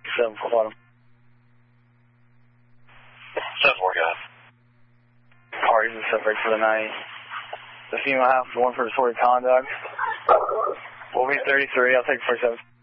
7 full bottom. 7-4, guys. Parties and separate for the night. The female half is 1 for disorderly conduct. We'll be 33. I'll take 47.